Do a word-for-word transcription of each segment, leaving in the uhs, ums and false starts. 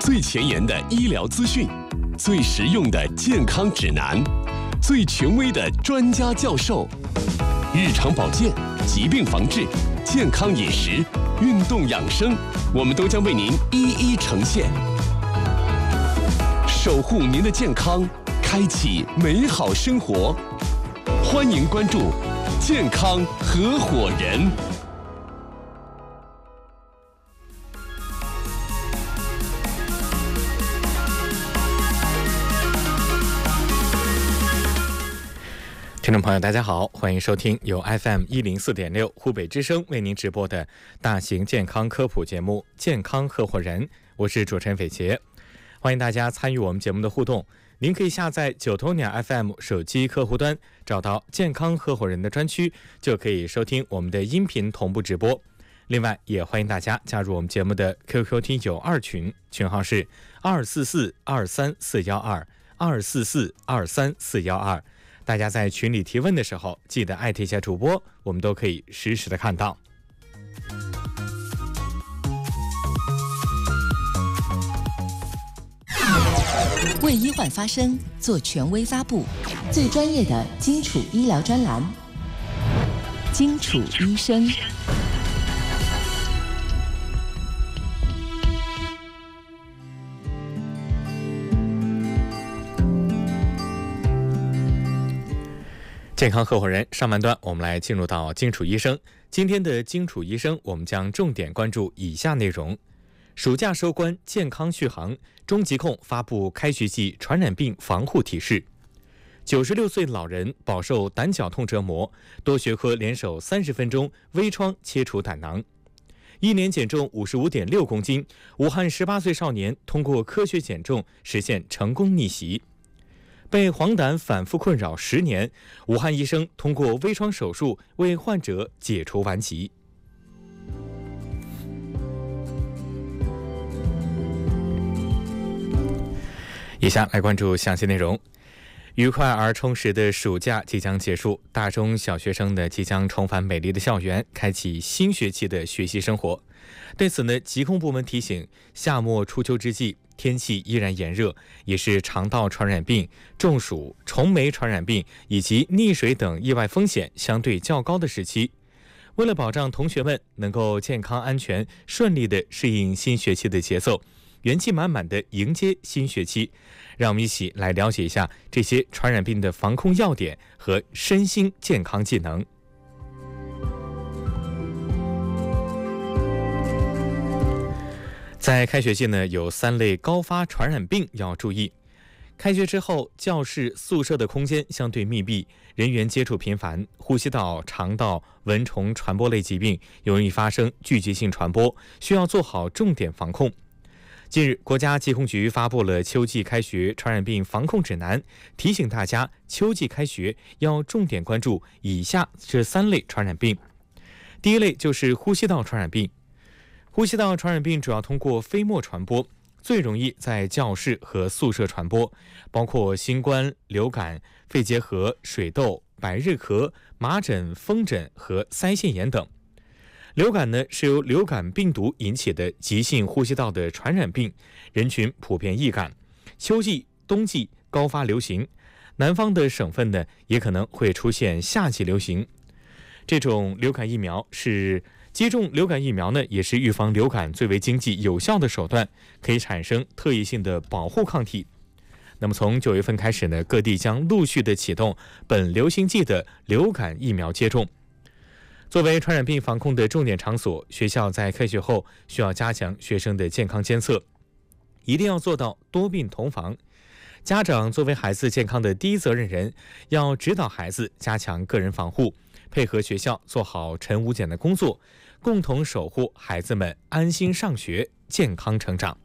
最前沿的医疗资讯，最实用的健康指南，最权威的专家教授，日常保健、疾病防治、健康饮食、运动养生，我们都将为您一一呈现，守护您的健康，开启美好生活。欢迎关注健康合伙人。 听众朋友大家好，欢迎收听由 F M 一零四点六 湖北之声为您直播的大型健康科普节目健康合伙人，我是主持人伟杰。欢迎大家参与我们节目的互动，您可以下载九头鸟 F M 手机客户端，找到健康合伙人的专区，就可以收听我们的音频同步直播。另外也欢迎大家加入我们节目的 Q Q 听友二群，群号是二四四二三四一二 二四四二三四一二。大家在群里提问的时候，记得艾特一下主播，我们都可以实时的看到。 为医患发声，做权威发布，最专业的基础医疗专栏，基础医生。 健康合伙人上半段，我们来进入到基础医生。今天的基础医生，我们将重点关注以下内容：暑假收官，健康续航，中疾控发布开学季传染病防护提示；九十六岁老人饱受胆绞痛折磨，多学科联手三十分钟微创切除胆囊；一年减重五十五点六公斤，武汉十八岁少年通过科学减重实现成功逆袭。被黄疸反复困扰十年，武汉医生通过微创手术为患者解除顽疾。以下来关注详细内容。愉快而充实的暑假即将结束，大中小学生呢即将重返美丽的校园，开启新学期的学习生活。对此呢，疾控部门提醒，夏末初秋之际，天气依然炎热，也是肠道传染病、中暑、虫媒传染病以及溺水等意外风险相对较高的时期。为了保障同学们能够健康安全顺利地适应新学期的节奏，元气满满地迎接新学期，让我们一起来了解一下这些传染病的防控要点和身心健康技能。在开学季呢，有三类高发传染病要注意。开学之后，教室、宿舍的空间相对密闭，人员接触频繁，呼吸道、肠道、蚊虫传播类疾病容易发生聚集性传播，需要做好重点防控。近日，国家疾控局发布了秋季开学传染病防控指南，提醒大家秋季开学要重点关注以下这三类传染病。第一类就是呼吸道传染病。呼吸道传染病主要通过飞沫传播，最容易在教室和宿舍传播，包括新冠、流感、肺结核、水痘、百日咳、麻疹、风疹和腮腺炎等。流感呢，是由流感病毒引起的急性呼吸道的传染病，人群普遍易感，秋季、冬季高发流行，南方的省份呢也可能会出现夏季流行。这种流感疫苗是接种流感疫苗呢，也是预防流感最为经济有效的手段，可以产生特异性的保护抗体。那么从九月份开始呢，各地将陆续的启动本流行季的流感疫苗接种。作为传染病防控的重点场所，学校在开学后需要加强学生的健康监测，一定要做到多病同防。家长作为孩子健康的第一责任人，要指导孩子加强个人防护，配合学校做好晨午检的工作，共同守护孩子们安心上学、健康成长。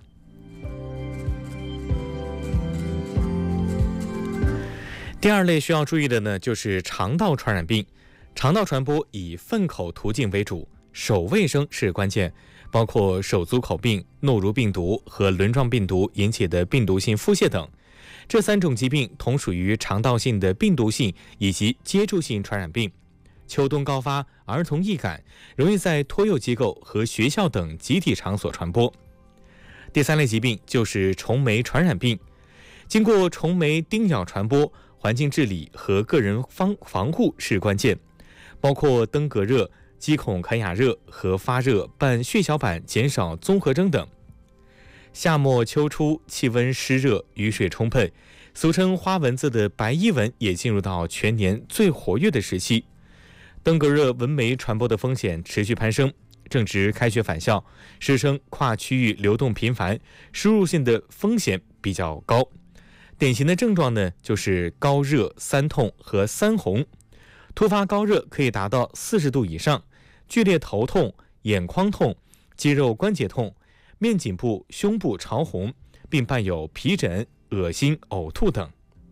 第二类需要注意的呢，就是肠道传染病。肠道传播以粪口途径为主，手卫生是关键，包括手足口病、诺如病毒和轮状病毒引起的病毒性腹泻等。这三种疾病同属于肠道性的病毒性以及接触性传染病。秋冬高发，儿童易感，容易在托幼机构和学校等集体场所传播。 第三类疾病就是虫媒传染病，经过虫媒叮咬传播，环境治理和个人防防护是关键，包括登革热、肌孔坎亚热和发热伴血小板减少综合征等。夏末秋初，气温湿热，雨水充沛，俗称花蚊子的白衣蚊也进入到全年最活跃的时期。登革热蚊媒传播的风险持续攀升，正值开学返校，师生跨区域流动频繁，输入性的风险比较高。典型的症状呢，就是高热、三痛和三红。突发高热可以达到四十度以上，剧烈头痛、眼眶痛、肌肉关节痛、面颈部、胸部潮红，并伴有皮疹、恶心、呕吐等。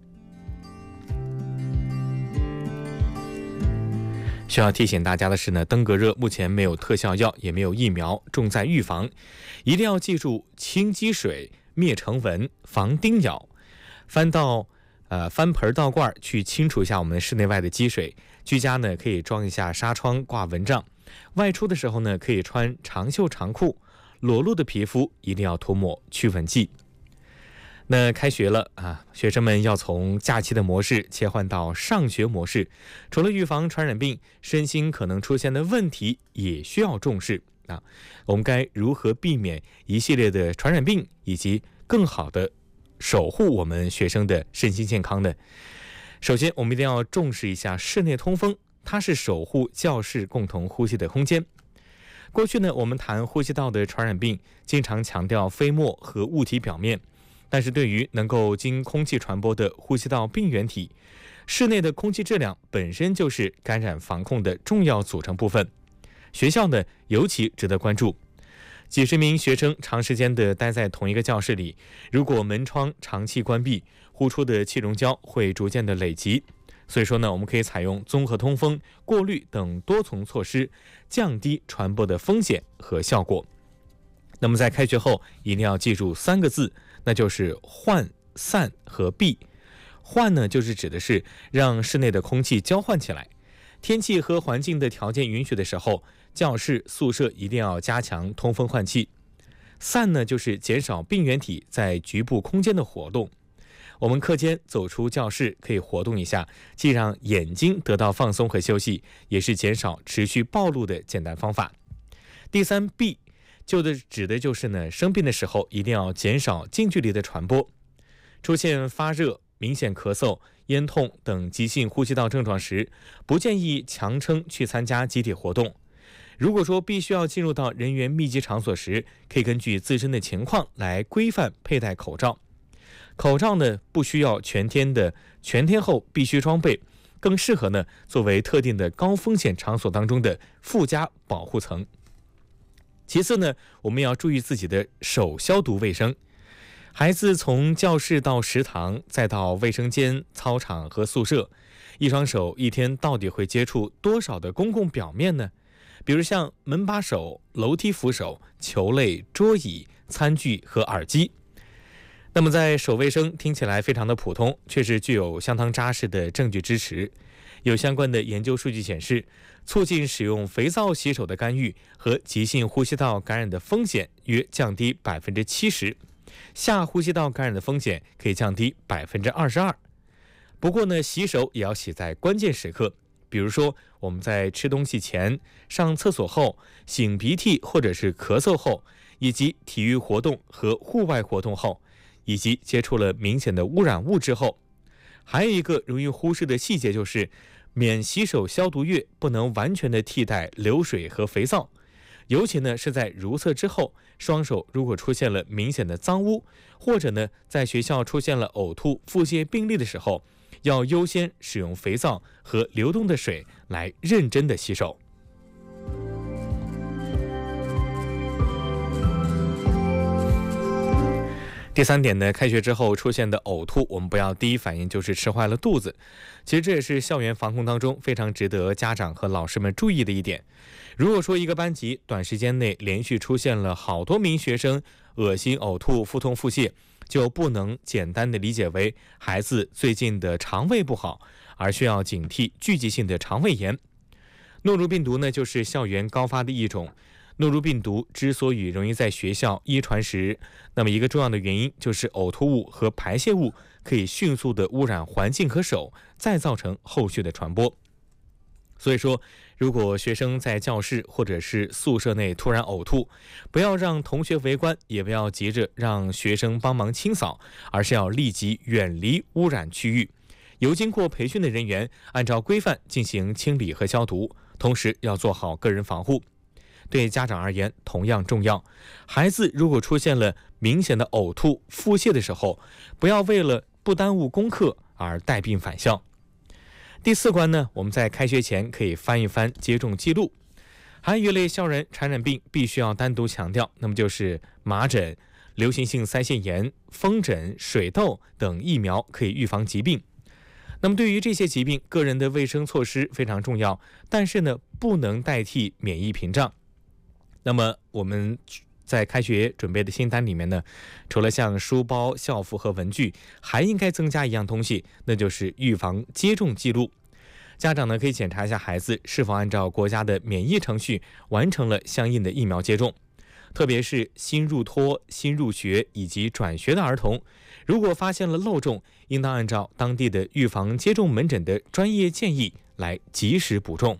需要提醒大家的是呢，登革热目前没有特效药，也没有疫苗，重在预防，一定要记住清积水、灭成蚊、防叮咬。翻到呃翻盆倒罐去清除一下我们室内外的积水。居家呢可以装一下纱窗挂蚊帐，外出的时候呢可以穿长袖长裤，裸露的皮肤一定要涂抹驱蚊剂。那开学了啊，学生们要从假期的模式切换到上学模式，除了预防传染病，身心可能出现的问题也需要重视啊。我们该如何避免一系列的传染病，以及更好的守护我们学生的身心健康呢？首先，我们一定要重视一下室内通风，它是守护教室共同呼吸的空间。过去呢，我们谈呼吸道的传染病，经常强调飞沫和物体表面，但是对于能够经空气传播的呼吸道病原体，室内的空气质量本身就是感染防控的重要组成部分。学校呢，尤其值得关注。几十名学生长时间地待在同一个教室里，如果门窗长期关闭，呼出的气溶胶会逐渐的累积。所以说呢，我们可以采用综合通风、过滤等多重措施，降低传播的风险和效果。那么在开学后，一定要记住三个字，那就是换、散和闭。换呢，就是指的是让室内的空气交换起来。天气和环境的条件允许的时候，教室、宿舍一定要加强通风换气。散呢，就是减少病原体在局部空间的活动。我们课间走出教室可以活动一下，既让眼睛得到放松和休息，也是减少持续暴露的简单方法。第三，闭，就的指的就是呢，生病的时候一定要减少近距离的传播。出现发热、明显咳嗽、咽痛等急性呼吸道症状时，不建议强撑去参加集体活动。如果说必须要进入到人员密集场所时，可以根据自身的情况来规范佩戴口罩。口罩呢，不需要全天的全天候必须装备，更适合呢作为特定的高风险场所当中的附加保护层。其次呢，我们要注意自己的手消毒卫生。孩子从教室到食堂，再到卫生间、操场和宿舍，一双手一天到底会接触多少的公共表面呢？比如像门把手、楼梯扶手、球类、桌椅、餐具和耳机。那么在手卫生听起来非常的普通，却是具有相当扎实的证据支持。有相关的研究数据显示，促进使用肥皂洗手的干预和急性呼吸道感染的风险约降低百分之七十，下呼吸道感染的风险可以降低百分之二十二。不过呢，洗手也要洗在关键时刻，比如说我们在吃东西前、上厕所后、擤鼻涕或者是咳嗽后，以及体育活动和户外活动后，以及接触了明显的污染物之后。还有一个容易忽视的细节就是，免洗手消毒液不能完全的替代流水和肥皂，尤其呢是在如厕之后，双手如果出现了明显的脏污，或者呢在学校出现了呕吐、腹泻病例的时候，要优先使用肥皂和流动的水来认真的洗手。第三点呢，开学之后出现的呕吐，我们不要第一反应就是吃坏了肚子。其实这也是校园防控当中非常值得家长和老师们注意的一点。如果说一个班级短时间内连续出现了好多名学生恶心、呕吐、腹痛、腹泻，就不能简单的理解为孩子最近的肠胃不好，而需要警惕聚集性的肠胃炎。诺如病毒呢，就是校园高发的一种。 诺如病毒之所以容易在学校一传十，那么一个重要的原因就是呕吐物和排泄物可以迅速的污染环境和手，再造成后续的传播。所以说，如果学生在教室或者是宿舍内突然呕吐，不要让同学围观，也不要急着让学生帮忙清扫，而是要立即远离污染区域，由经过培训的人员按照规范进行清理和消毒，同时要做好个人防护。对家长而言同样重要，孩子如果出现了明显的呕吐、腹泻的时候，不要为了不耽误功课而带病返校。第四关呢，我们在开学前可以翻一翻接种记录。还有一类校园传染病必须要单独强调，那么就是麻疹、流行性腮腺炎、风疹、水痘等疫苗可以预防疾病。那么对于这些疾病，个人的卫生措施非常重要，但是呢，不能代替免疫屏障。那么我们在开学准备的清单里面呢，除了像书包、校服和文具，还应该增加一样东西，那就是预防接种记录。家长呢可以检查一下孩子是否按照国家的免疫程序完成了相应的疫苗接种，特别是新入托、新入学以及转学的儿童，如果发现了漏种，应当按照当地的预防接种门诊的专业建议来及时补种。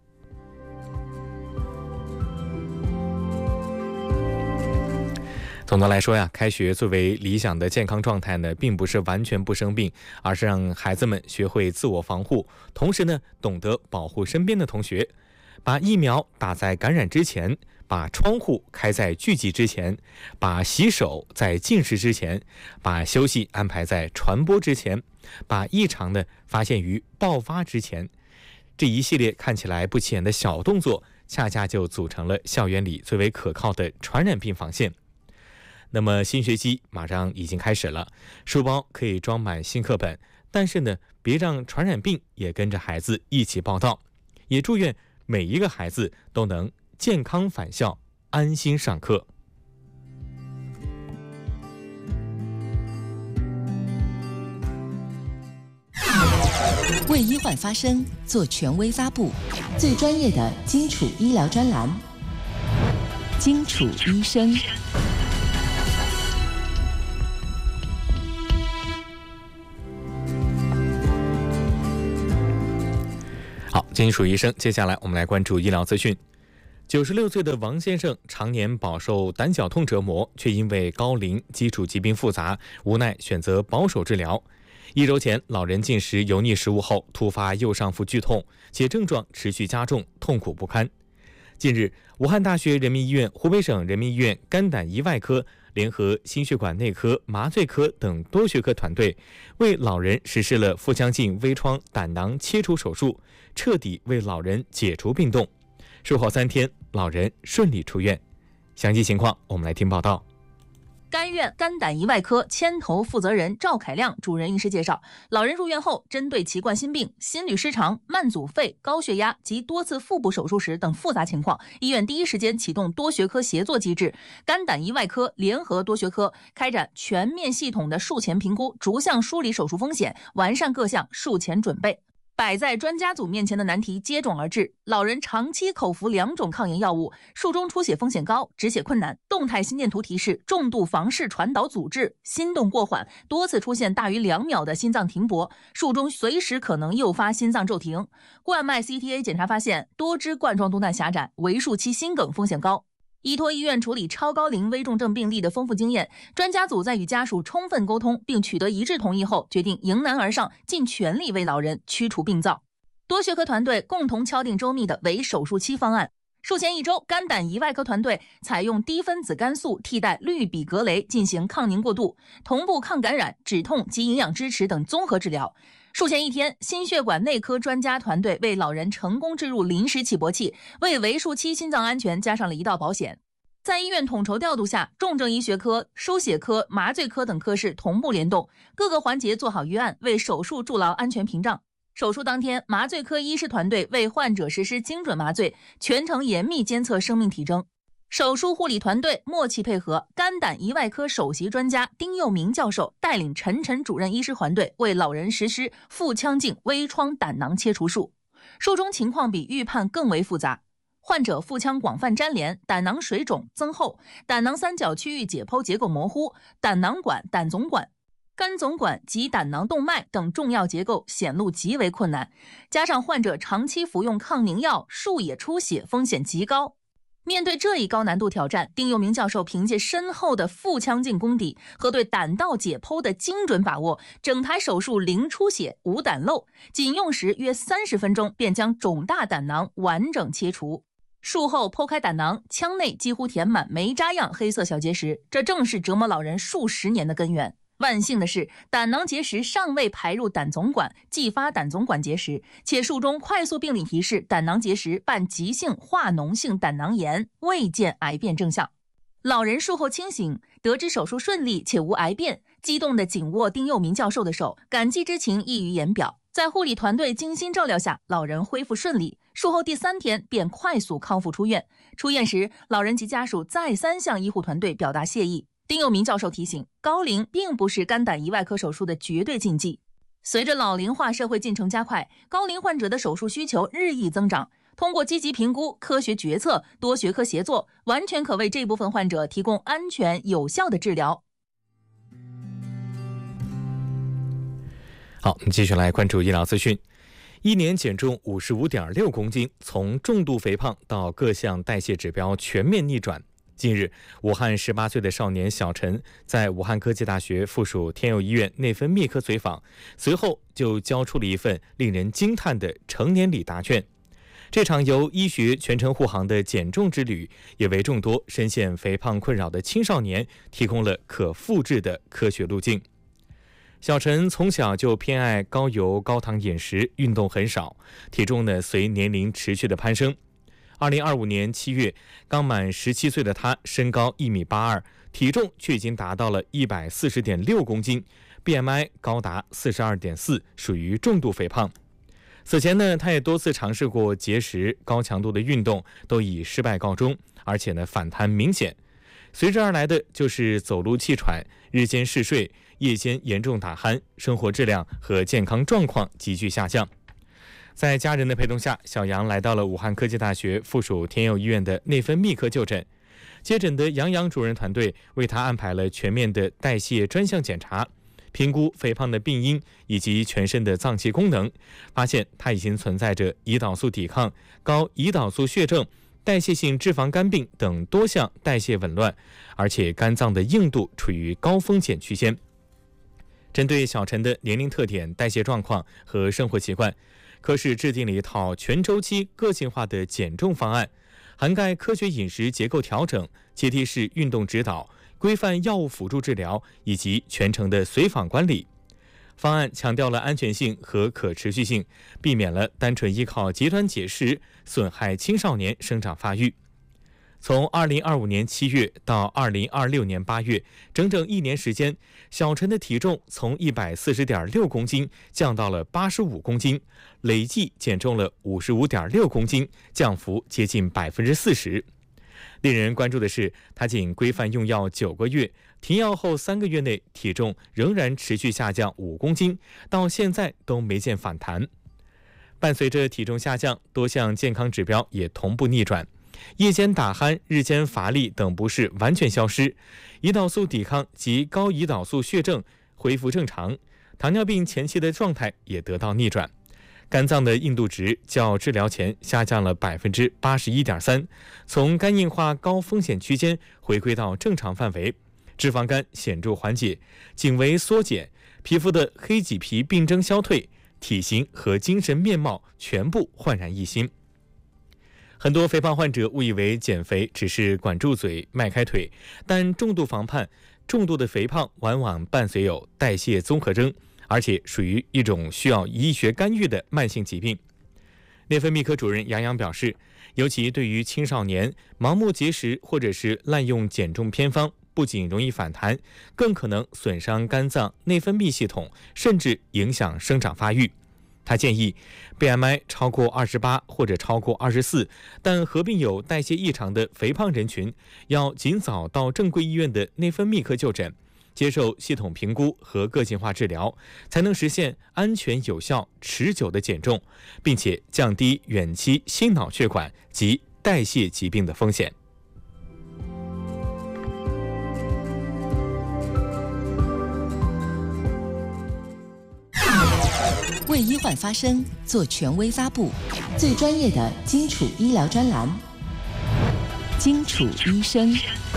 总的来说呀，开学作为理想的健康状态呢，并不是完全不生病，而是让孩子们学会自我防护，同时呢，懂得保护身边的同学，把疫苗打在感染之前，把窗户开在聚集之前，把洗手在进食之前，把休息安排在传播之前，把异常呢发现于爆发之前。这一系列看起来不起眼的小动作，恰恰就组成了校园里最为可靠的传染病防线。那么新学期马上已经开始了，书包可以装满新课本，但是呢，别让传染病也跟着孩子一起报到。也祝愿每一个孩子都能健康返校，安心上课。 为医患发声，做权威发布，最专业的基础医疗专栏，基础医生。 好，金属医生，接下来我们来关注医疗资讯。九十六岁的王先生常年饱受胆绞痛折磨，却因为高龄、基础疾病复杂，无奈选择保守治疗。一周前，老人进食油腻食物后突发右上腹剧痛，且症状持续加重，痛苦不堪。近日，武汉大学人民医院、湖北省人民医院肝胆胰外科联合心血管内科、麻醉科等多学科团队，为老人实施了腹腔镜微创胆囊切除手术，彻底为老人解除病痛。术后三天，老人顺利出院。详细情况，我们来听报道。 该院肝胆胰外科牵头负责人赵凯亮主任医师介绍，老人入院后，针对其冠心病、心律失常、慢阻肺、高血压及多次腹部手术时等复杂情况，医院第一时间启动多学科协作机制，肝胆胰外科联合多学科开展全面系统的术前评估，逐项梳理手术风险，完善各项术前准备。摆在专家组面前的难题接踵而至，老人长期口服两种抗炎药物，术中出血风险高，止血困难，动态心电图提示重度房室传导阻滞，心动过缓，多次出现大于两秒的心脏停泊，术中随时可能诱发心脏骤停。冠脉 C T A 检查发现多支冠状动脉狭窄，为术期心梗风险高。依托医院处理超高龄危重症病例的丰富经验，专家组在与家属充分沟通并取得一致同意后，决定迎难而上，尽全力为老人驱除病灶。多学科团队共同敲定周密的为手术期方案。术前一周，肝胆胰外科团队采用低分子肝素替代氯吡格雷进行抗凝过渡、同步抗感染、止痛及营养支持等综合治疗。术前一天，心血管内科专家团队为老人成功置入临时起搏器，为为术期心脏安全加上了一道保险。在医院统筹调度下，重症医学科、输血科、麻醉科等科室同步联动，各个环节做好预案，为手术筑牢安全屏障。手术当天，麻醉科医师团队为患者实施精准麻醉，全程严密监测生命体征。手术护理团队默契配合，肝胆胰外科首席专家丁佑明教授带领陈晨主任医师团队为老人实施腹腔镜微创胆囊切除术。术中情况比预判更为复杂。 患者腹腔广泛粘连，胆囊水肿增厚，胆囊三角区域解剖结构模糊，胆囊管、胆总管、肝总管及胆囊动脉等重要结构显露极为困难，加上患者长期服用抗凝药，术野出血风险极高。面对这一高难度挑战，丁佑明教授凭借深厚的腹腔镜功底和对胆道解剖的精准把握，整台手术零出血、无胆漏，仅用时约三十分钟便将肿大胆囊完整切除。术后剖开胆囊，腔内几乎填满煤渣样黑色小结石，这正是折磨老人数十年的根源。万幸的是，胆囊结石尚未排入胆总管，继发胆总管结石，且术中快速病理提示胆囊结石伴急性化脓性胆囊炎，未见癌变征象。老人术后清醒，得知手术顺利且无癌变，激动地紧握丁佑明教授的手，感激之情溢于言表。在护理团队精心照料下，老人恢复顺利，术后第三天便快速康复出院。出院时，老人及家属再三向医护团队表达谢意。丁佑明教授提醒，高龄并不是肝胆胰外科手术的绝对禁忌。随着老龄化社会进程加快，高龄患者的手术需求日益增长。通过积极评估、科学决策、多学科协作，完全可为这部分患者提供安全有效的治疗。 好，我们继续来关注医疗资讯。一年减重五十五点六公斤，从重度肥胖到各项代谢指标全面逆转。近日，武汉十八岁的少年小陈在武汉科技大学附属天佑医院内分泌科随访，随后就交出了一份令人惊叹的成年礼答卷。这场由医学全程护航的减重之旅，也为众多深陷肥胖困扰的青少年提供了可复制的科学路径。小陈从小就偏爱高油高糖饮食，运动很少，体重呢随年龄持续的攀升。二零二五年七月，刚满十七岁的他，身高一米八二，体重却已经达到了一百四十点六公斤 ，B M I 高达四十二点四，属于重度肥胖。此前呢，他也多次尝试过节食、高强度的运动，都以失败告终，而且呢反弹明显。随之而来的就是走路气喘、日间嗜睡、夜间严重打鼾，生活质量和健康状况急剧下降。在家人的陪同下，小杨来到了武汉科技大学附属天佑医院的内分泌科就诊。接诊的杨洋主任团队为他安排了全面的代谢专项检查，评估肥胖的病因以及全身的脏器功能，发现他已经存在着胰岛素抵抗、高胰岛素血症、代谢性脂肪肝病等多项代谢紊乱，而且肝脏的硬度处于高风险区间。针对小陈的年龄特点、代谢状况和生活习惯，科室制定了一套全周期个性化的减重方案，涵盖科学饮食结构调整、阶梯式运动指导、规范药物辅助治疗以及全程的随访管理。方案强调了安全性和可持续性，避免了单纯依靠极端节食损害青少年生长发育。从二零二五年七月到二零二六年八月，整整一年时间，小陈的体重从一百四十点六公斤降到了八十五公斤，累计减重了五十五点六公斤，降幅接近百分之四十。令人关注的是，他仅规范用药九个月，停药后三个月内体重仍然持续下降五公斤，到现在都没见反弹。伴随着体重下降，多项健康指标也同步逆转。夜间打鼾、日间乏力等不适完全消失，胰岛素抵抗及高胰岛素血症恢复正常，糖尿病前期的状态也得到逆转。肝脏的硬度值较治疗前下降了百分之八十一点三，从肝硬化高风险区间回归到正常范围，脂肪肝显著缓解，颈围缩减，皮肤的黑棘皮病症消退，体型和精神面貌全部焕然一新。很多肥胖患者误以为减肥只是管住嘴、迈开腿，但重度防胖、重度的肥胖往往伴随有代谢综合征，而且属于一种需要医学干预的慢性疾病。内分泌科主任杨洋表示，尤其对于青少年，盲目节食或者是滥用减重偏方，不仅容易反弹，更可能损伤肝脏、内分泌系统，甚至影响生长发育。他建议 B M I 超过二十八或者超过二十四，但合并有代谢异常的肥胖人群，要尽早到正规医院的内分泌科就诊，接受系统评估和个性化治疗，才能实现安全有效持久的减重，并且降低远期心脑血管及代谢疾病的风险。 为医患发声，做权威发布，最专业的基础医疗专栏。基础医生。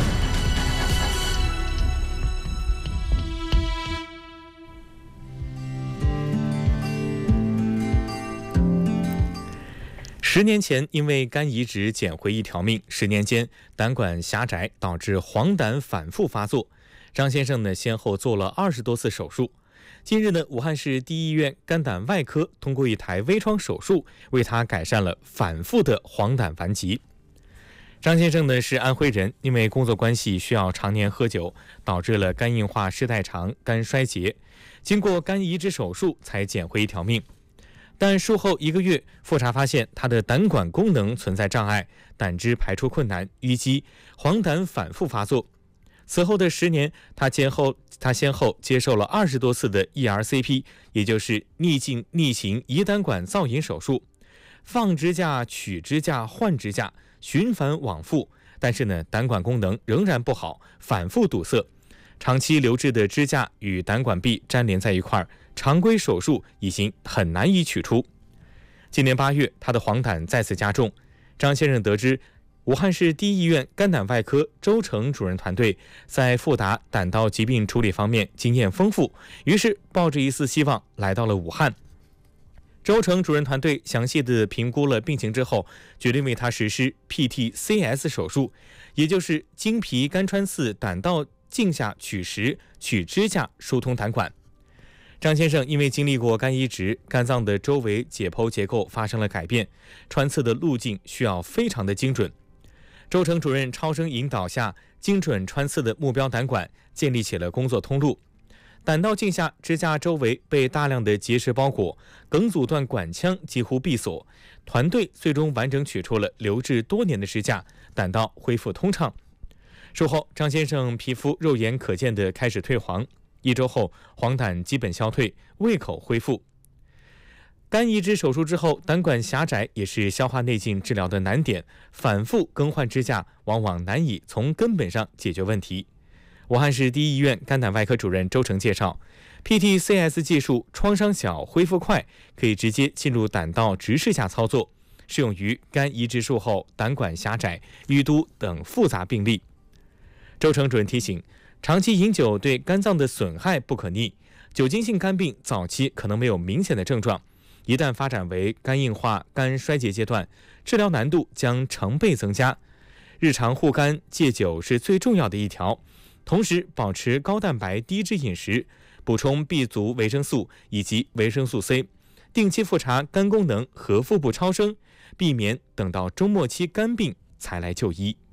十年前，因为肝移植捡回一条命，十年间胆管狭窄导致黄疸反复发作。张先生呢，先后做了二十多次手术。近日呢，武汉市第一医院肝胆外科通过一台微创手术，为他改善了反复的黄疸顽疾。张先生呢是安徽人，因为工作关系需要常年喝酒，导致了肝硬化、失代偿、肝衰竭。经过肝移植手术才捡回一条命。但术后一个月，复查发现他的胆管功能存在障碍，胆汁排出困难、淤积，黄疸反复发作。此后的十年，他先后他先后接受了二十多次的 E R C P， 也就是逆境逆行胰胆管造影手术，放支架、取支架、换支架，循环往复。但是呢，胆管功能仍然不好，反复堵塞，长期留置的支架与胆管壁粘连在一块，常规手术已经很难以取出。今年八月，他的黄疸再次加重。张先生得知，武汉市第一医院肝胆外科周成主任团队在复杂胆道疾病处理方面经验丰富，于是抱着一丝希望来到了武汉。周成主任团队详细地评估了病情之后，决定为他实施 P T C S 手术，也就是经皮肝穿刺胆道镜下取石、取支架、疏通胆管。张先生因为经历过肝移植，肝脏的周围解剖结构发生了改变，穿刺的路径需要非常的精准。周成主任超声引导下，精准穿刺的目标胆管，建立起了工作通路。胆道镜下支架周围被大量的结石包裹，梗阻断管腔几乎闭锁。团队最终完整取出了留置多年的支架，胆道恢复通畅。术后，张先生皮肤肉眼可见的开始褪黄，一周后黄疸基本消退，胃口恢复。肝移植手术之后，胆管狭窄也是消化内镜治疗的难点，反复更换支架往往难以从根本上解决问题。武汉市第一医院肝胆外科主任周成介绍， P T C S 技术创伤小、恢复快，可以直接进入胆道直视下操作，适用于肝移植术后胆管狭窄、淤堵等复杂病例。周成主任提醒，长期饮酒对肝脏的损害不可逆，酒精性肝病早期可能没有明显的症状，一旦发展为肝硬化、肝衰竭阶段，治疗难度将成倍增加。日常护肝戒酒是最重要的一条，同时保持高蛋白低脂饮食，补充 B 族维生素以及维生素 C， 定期复查肝功能和腹部超声，避免等到中末期肝病才来就医。